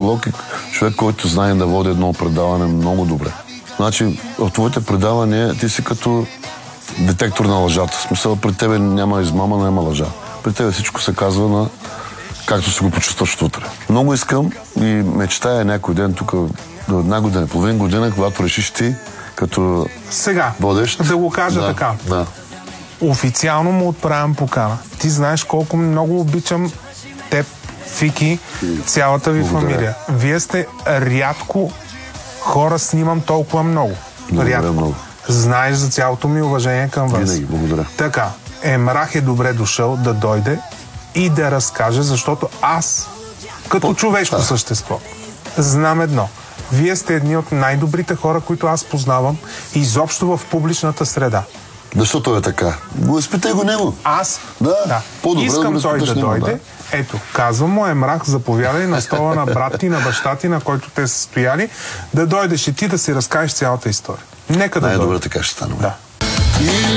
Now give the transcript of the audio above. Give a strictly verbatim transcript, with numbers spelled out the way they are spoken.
психолог и човек, който знае да води едно предаване много добре. Значи, в твоите предавания ти си като детектор на лъжата. В смисъл, при тебе няма измама, няма лъжа. При тебе всичко се казва на както си го почувстваш утре. Много искам и мечтая някой ден тук, до една година, половин година, когато решиш ти, като сега, водещ. Да го кажа да, така. Да. Официално му отправям покана. Ти знаеш колко много обичам теб, Фики, цялата ви Благодаря. фамилия. Вие сте рядко хора, снимам толкова много. Благодаря Рядко. много. Знаеш за цялото ми уважение към вас. Винаги, благодаря. Така, Емрах е добре дошъл да дойде и да разкаже, защото аз, като По... човешко да. същество, знам едно. Вие сте едни от най-добрите хора, които аз познавам изобщо в публичната среда. Защо той е така? Го изпитай го него. Аз Да, да. по-добре искам да той да него, дойде. Да. Ето, казвам му, Емрах, заповядай на стола на брат ти, на баща ти, на който те са стояли, да дойдеш и ти да си разкажеш цялата история. Нека да дойде. Най-добре така ще стане. Да.